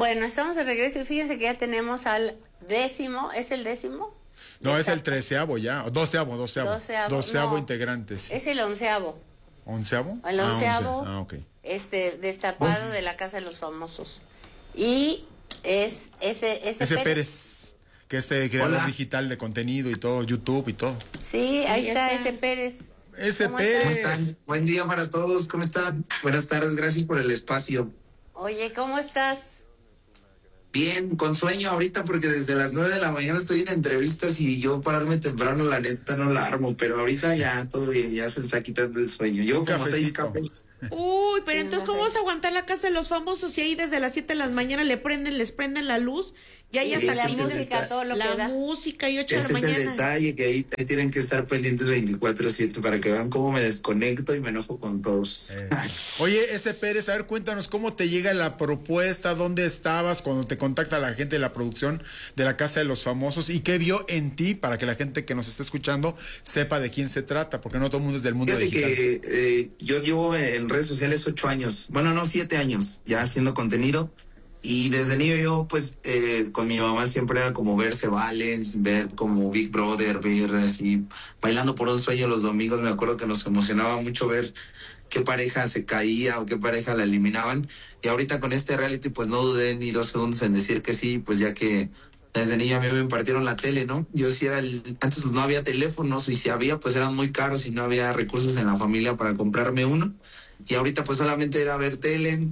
Bueno, estamos de regreso y fíjense que ya tenemos al 10º, ¿es el 10º? No, es el 13º ya, 12º. 12º no, integrante, sí. Es el 11º. ¿11º? El 11º, ok. Destapado de la Casa de los Famosos. Y es ese Pérez, que es creador digital de contenido y todo, YouTube y todo. Sí, ahí está ese Pérez. Ese ¿Cómo Pérez. están? Buen día para todos, ¿cómo están? Buenas tardes, gracias por el espacio. Oye, ¿cómo estás? Bien, con sueño ahorita porque desde las 9 de la mañana estoy en entrevistas y yo pararme temprano la neta no la armo, pero ahorita ya todo bien, ya se está quitando el sueño. Yo como 6 cafés. Uy, pero entonces ¿cómo vas a aguantar la Casa de los Famosos si ahí desde las 7 de la mañana les prenden la luz? Ya hay hasta la música, todo lo que da. La música y 8 de la Ese mañana. es el detalle, que ahí tienen que estar pendientes 24/7 para que vean cómo me desconecto y me enojo con todos. Oye, ese Pérez, a ver, cuéntanos cómo te llega la propuesta, dónde estabas cuando te contacta la gente de la producción de la Casa de los Famosos y qué vio en ti para que la gente que nos está escuchando sepa de quién se trata, porque no todo el mundo es del mundo digital. Que yo llevo en redes sociales 8 años, bueno, no, 7 años ya haciendo contenido. Y desde niño yo, pues, con mi mamá siempre era como ver Se Vale, ver como Big Brother, ver así, Bailando por un Sueño los domingos. Me acuerdo que nos emocionaba mucho ver qué pareja se caía o qué pareja la eliminaban. Y ahorita con este reality, pues no dudé ni 2 segundos en decir que sí, pues ya que desde niño a mí me impartieron la tele, ¿no? Yo sí antes no había teléfonos y si había, pues eran muy caros y no había recursos en la familia para comprarme uno. Y ahorita pues solamente era ver tele,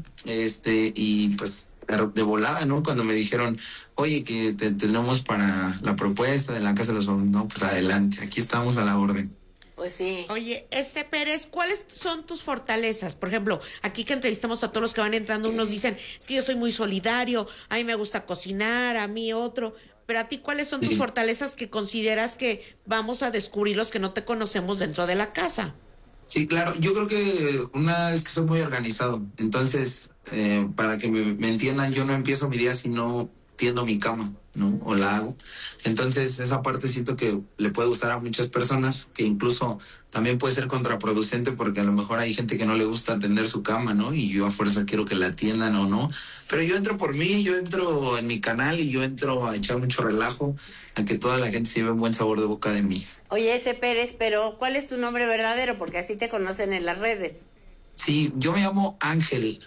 y pues de volada, ¿no? Cuando me dijeron, oye, que tenemos para la propuesta de la Casa de los Famosos, no, pues adelante, aquí estamos a la orden. Pues sí. Oye, Pérez, ¿cuáles son tus fortalezas? Por ejemplo, aquí que entrevistamos a todos los que van entrando, unos dicen, es que yo soy muy solidario, a mí me gusta cocinar, a mí otro, pero a ti, ¿cuáles son tus fortalezas que consideras que vamos a descubrir los que no te conocemos dentro de la casa? Sí, claro, yo creo que una es que soy muy organizado, entonces, para que me entiendan, yo no empiezo mi día si no tiendo mi cama, ¿no? O la hago. Entonces, esa parte siento que le puede gustar a muchas personas, que incluso también puede ser contraproducente porque a lo mejor hay gente que no le gusta tender su cama, ¿no? Y yo a fuerza quiero que la atiendan o no. Pero yo entro por mí, yo entro en mi canal y yo entro a echar mucho relajo, a que toda la gente se lleve un buen sabor de boca de mí. Oye, ese Pérez, pero ¿cuál es tu nombre verdadero? Porque así te conocen en las redes. Sí, yo me llamo Ángel.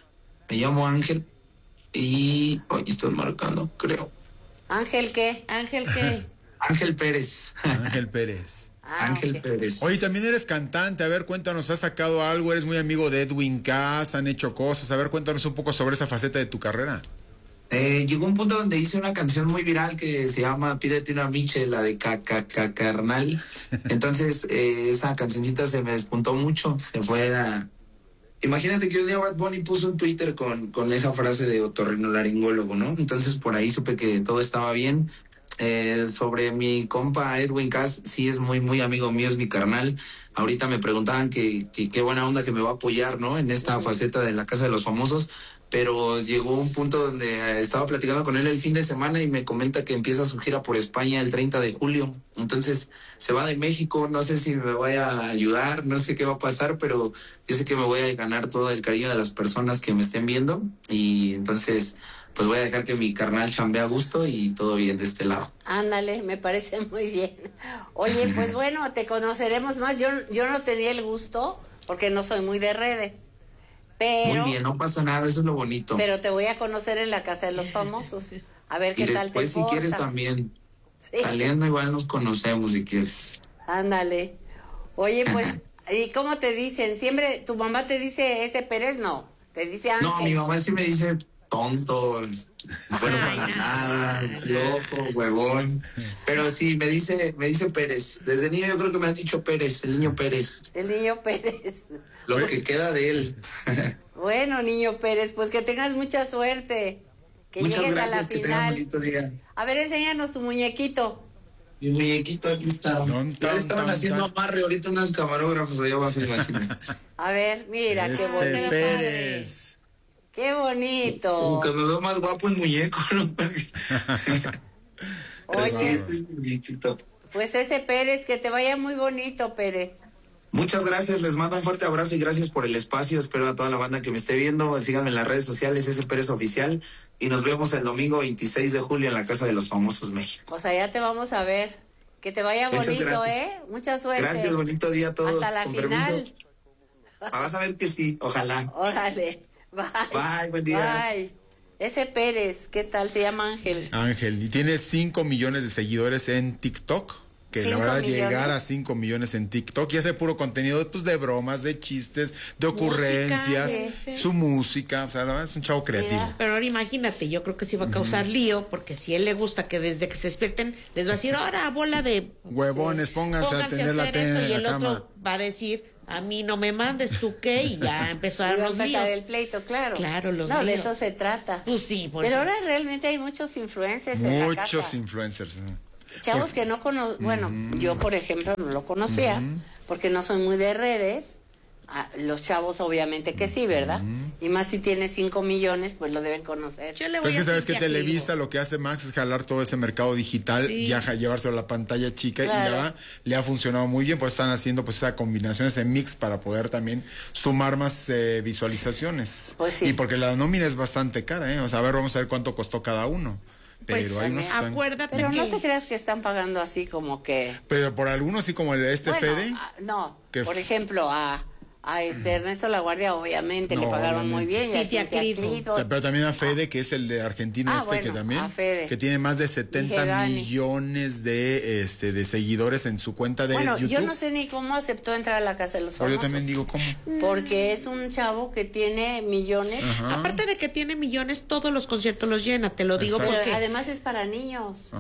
Y hoy estoy marcando, creo. ¿Ángel qué? ¿Ángel qué? Ángel Pérez. Ángel Pérez. Ángel Pérez. Oye, también eres cantante, a ver, cuéntanos, ¿has sacado algo? Eres muy amigo de Edwin Cass, han hecho cosas, a ver, cuéntanos un poco sobre esa faceta de tu carrera. Llegó un punto donde hice una canción muy viral que se llama Pídete una Miche, la de Carnal. Entonces, esa cancioncita se me despuntó mucho, se fue a... Imagínate que un día Bad Bunny puso un Twitter con esa frase de otorrinolaringólogo, ¿no? Entonces por ahí supe que todo estaba bien. Sobre mi compa Edwin Cass, sí es muy, muy amigo mío, es mi carnal. Ahorita me preguntaban que qué buena onda que me va a apoyar, ¿no? En esta faceta de la Casa de los Famosos. Pero llegó un punto donde estaba platicando con él el fin de semana y me comenta que empieza su gira por España el 30 de julio. Entonces se va de México, no sé si me vaya a ayudar, no sé qué va a pasar, pero yo sé que me voy a ganar todo el cariño de las personas que me estén viendo y entonces pues voy a dejar que mi carnal chambee a gusto y todo bien de este lado. Ándale, me parece muy bien. Oye, pues bueno, te conoceremos más. Yo no tenía el gusto porque no soy muy de redes. Pero, muy bien, no pasa nada, eso es lo bonito. Pero te voy a conocer en la Casa de los Famosos. A ver qué tal te portas. Y después, si quieres también, saliendo igual nos conocemos si quieres. Ándale. Oye, pues, ¿y cómo te dicen? Siempre, ¿tu mamá te dice ese Pérez? No, te dice Ángel. No, mi mamá sí me dice tonto, bueno para nada, loco, huevón. Pero sí, me dice Pérez. Desde niño yo creo que me han dicho Pérez, el niño Pérez. El niño Pérez. Lo que queda de él. Bueno, niño Pérez, pues que tengas mucha suerte. Que muchas llegues gracias, a la que tengan un bonito día. A ver, enséñanos tu muñequito. Mi muñequito aquí está. Ya le estaban haciendo amarre ahorita unos camarógrafos allá abajo, imagínate. A ver, mira, qué bonito. Pérez. Qué bonito. Como que me veo más guapo en muñeco, ¿no? Oye, sí, este es mi muñequito. Pues ese Pérez, que te vaya muy bonito, Pérez. Muchas gracias, les mando un fuerte abrazo y gracias por el espacio. Espero a toda la banda que me esté viendo. Síganme en las redes sociales, S. Pérez Oficial. Y nos vemos el domingo 26 de julio en la Casa de los Famosos México. O sea, ya te vamos a ver. Que te vaya Muchas bonito, gracias. Mucha suerte. Gracias, bonito día a todos. Hasta la con final. permiso. Vas a ver que sí, ojalá. Órale. Bye. Bye, buen día. Bye. S. Pérez, ¿qué tal? Se llama Ángel. Ángel, y tiene 5 millones de seguidores en TikTok. Que la verdad, llegar a 5 millones en TikTok y hace puro contenido pues, de bromas, de chistes, de ocurrencias, su música. O sea, la verdad es un chavo creativo. Mira. Pero ahora imagínate, yo creo que sí va a causar lío, porque si a él le gusta que desde que se despierten les va a decir, ahora bola de Huevones, pónganse a atender la esto, y el cama. otro va a decir, a mí no me mandes, ¿tú qué? Y ya empezó a dar los líos. el pleito, claro. Claro, los No, de líos. eso se trata. Pues sí, por Pero eso. ahora realmente hay muchos influencers en la casa. Muchos influencers. Chavos que no conozco, bueno, yo por ejemplo no lo conocía, porque no soy muy de redes. Los chavos obviamente que sí, ¿verdad? Y más si tiene 5 millones, pues lo deben conocer. Yo le Pero voy es a que sabes que decir Televisa lo que hace Max es jalar todo ese mercado digital, ya llevárselo a la pantalla chica Claro. y la verdad le ha funcionado muy bien, pues están haciendo pues esa combinación, ese mix para poder también sumar más visualizaciones. Pues sí. Y porque la nómina es bastante cara, ¿eh? O sea, a ver, vamos a ver cuánto costó cada uno. Pero Pues, hay unos que están- acuérdate Pero que... no te creas que están pagando así como que... Pero por algunos sí como el Fede. No, que por f- ejemplo, a Ernesto Laguardia obviamente le No, pagaron muy bien. y a Cintia Clitbo. Clitbo. Pero también a Fede, que es el de Argentina, que bueno, también, a Fede. que tiene más de 70 Vigevani. millones de seguidores en su cuenta de Bueno, YouTube. yo no sé ni cómo aceptó entrar a la Casa de los Pero yo Famosos. también digo, ¿cómo? Porque es un chavo que tiene millones. Aparte de que tiene millones, todos los conciertos los llena, te lo digo Exacto. Pero porque... además es para niños.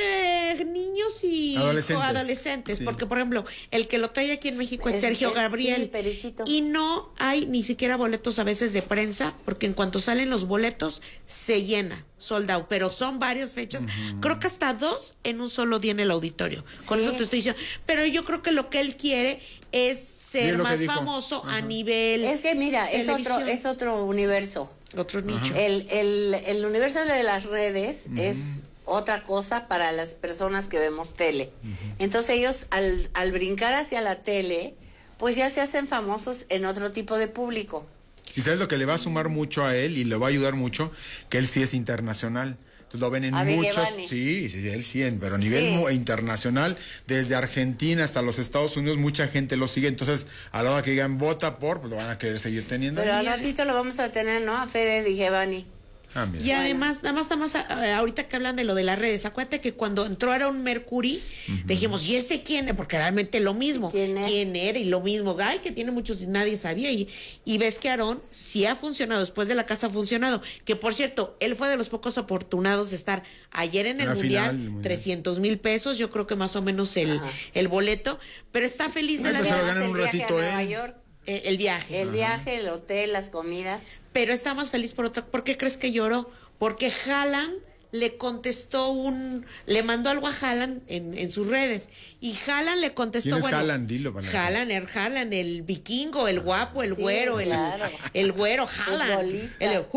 Niños y adolescentes, Sí. porque por ejemplo, el que lo trae aquí en México es Sergio sí, Gabriel, Periquito. y no hay ni siquiera boletos a veces de prensa, porque en cuanto salen los boletos se llena, sold out, pero son varias fechas, creo que hasta 2 en un solo día en el auditorio, con Sí. eso te estoy diciendo, pero yo creo que lo que él quiere es Bien ser lo que más dijo. famoso a nivel Es que mira, televisión. es otro universo. Otro nicho. El universo de las redes es otra cosa para las personas que vemos tele. Entonces ellos al brincar hacia la tele, pues ya se hacen famosos en otro tipo de público. Y sabes lo que le va a sumar mucho a él y le va a ayudar mucho, que él sí es internacional. Entonces lo ven en A muchos, Vigevani. sí, él sí, pero a nivel Sí. internacional, desde Argentina hasta los Estados Unidos, mucha gente lo sigue. Entonces, a la hora que digan vota por, pues lo van a querer seguir teniendo. Pero ahí. al ratito lo vamos a tener, ¿no? A Fede Vigevani. Ah, mira. Y además, nada más, ahorita que hablan de lo de las redes, acuérdate que cuando entró Aaron Mercury, dijimos, ¿y ese quién es? Porque realmente lo mismo. ¿Quién es? ¿Quién era? Y lo mismo, ay, que tiene muchos, nadie sabía. Y ves que Aaron sí ha funcionado, después de la casa ha funcionado. Que por cierto, él fue de los pocos afortunados de estar ayer en el la Mundial, final, el Mundial. 300,000 pesos, yo creo que más o menos el boleto, pero está feliz de Ay, la pues se lo vida. ganan El un viaje ratito, a Nueva ¿eh? York, El viaje. el viaje, el hotel, las comidas. Pero está más feliz ¿por qué crees que lloró? Porque Haaland le contestó le mandó algo a Haaland en sus redes y Haaland le contestó, ¿Quién es bueno, Haaland? Dilo para la Haaland, el vikingo, el guapo, el Sí, güero, claro. el güero, Haaland, Futbolista. el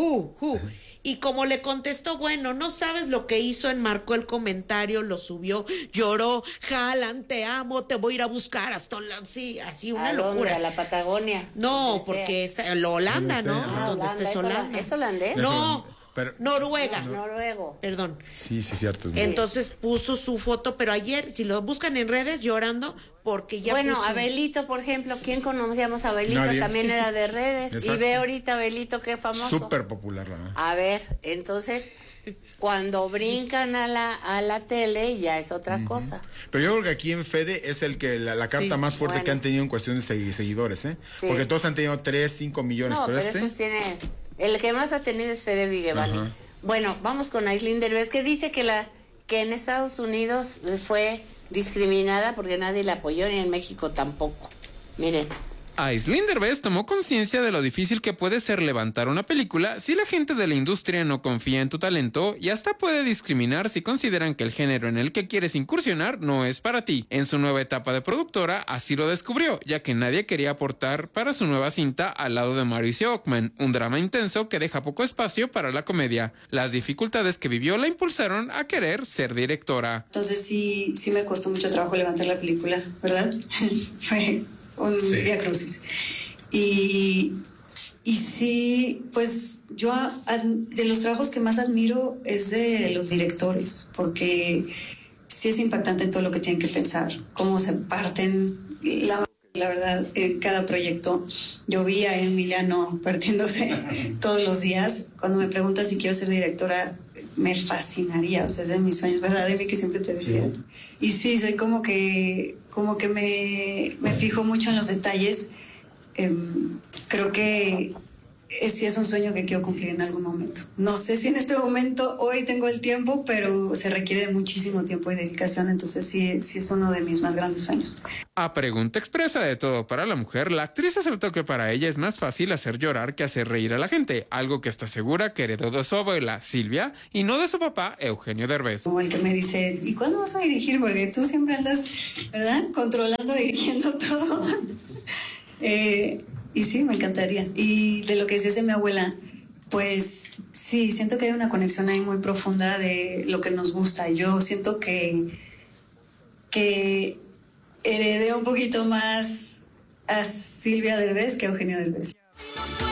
y como le contestó, bueno, no sabes lo que hizo, enmarcó el comentario, lo subió, lloró, Haaland, te amo, te voy a ir a buscar hasta sí, así una ¿A dónde? locura. A la Patagonia. No, Donde porque sea. está en Holanda, ¿no? Ah, Donde Holanda, estés Holanda. ¿es holandés? No, Pero- Noruega. Noruego. Perdón. Sí, cierto. es Entonces puso su foto, pero ayer, si lo buscan en redes, llorando, porque ya Bueno, puso... Abelito, por ejemplo, ¿quién conocíamos a Abelito? Nadie. También era de redes. Y Exacto. ve ahorita a Abelito, qué famoso. súper popular, la verdad. A ver, entonces, cuando brincan a la tele, ya es otra cosa. Pero yo creo que aquí en Fede es el que la carta Sí, más fuerte bueno. que han tenido en cuestión de seguidores, ¿eh? Sí. Porque todos han tenido 3, 5 millones, No, pero pero este... esos tiene... El que más ha tenido es Fede Vigevani. Ajá. Bueno, vamos con Aislinn Derbez, que dice que en Estados Unidos fue discriminada porque nadie la apoyó, ni en México tampoco. Miren. Aislinn Derbez tomó conciencia de lo difícil que puede ser levantar una película si la gente de la industria no confía en tu talento y hasta puede discriminar si consideran que el género en el que quieres incursionar no es para ti. En su nueva etapa de productora, así lo descubrió, ya que nadie quería aportar para su nueva cinta al lado de Mauricio Ockman, un drama intenso que deja poco espacio para la comedia. Las dificultades que vivió la impulsaron a querer ser directora. Entonces sí me costó mucho trabajo levantar la película, ¿verdad? un Vía Crucis. Y sí, pues yo de los trabajos que más admiro es de los directores, porque sí es impactante todo lo que tienen que pensar, cómo se parten la verdad, en cada proyecto. Yo vi a Emiliano partiéndose todos los días. Cuando me preguntas si quiero ser directora, me fascinaría, o sea, es de mis sueños, ¿verdad, Emi? Que siempre te decía. Sí. Y sí, soy como que me fijo mucho en los detalles. Creo que sí es un sueño que quiero cumplir en algún momento. No sé si en este momento, hoy tengo el tiempo, pero se requiere de muchísimo tiempo y dedicación, entonces sí es uno de mis más grandes sueños. A pregunta expresa de Todo para la Mujer, la actriz aceptó que para ella es más fácil hacer llorar que hacer reír a la gente, algo que está segura que heredó de su abuela, Silvia, y no de su papá, Eugenio Derbez. Como el que me dice, ¿y cuándo vas a dirigir? Porque tú siempre andas, ¿verdad? Controlando, dirigiendo todo. Y sí, me encantaría. Y de lo que decías de mi abuela, pues sí, siento que hay una conexión ahí muy profunda de lo que nos gusta. Yo siento que heredé un poquito más a Silvia Derbez que a Eugenio Derbez.